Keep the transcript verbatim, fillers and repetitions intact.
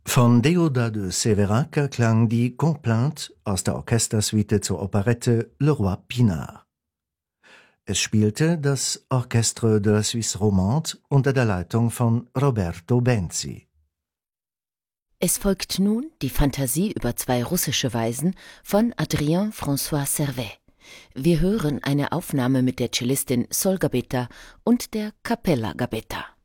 Von Deodat de Séverac erklang die Complainte aus der Orchestersuite zur Operette Le Roi Pinard. Es spielte das Orchestre de la Suisse Romande unter der Leitung von Roberto Benzi. Es folgt nun die Fantasie über zwei russische Weisen von Adrien François Servais. Wir hören eine Aufnahme mit der Cellistin Sol Gabetta und der Capella Gabetta.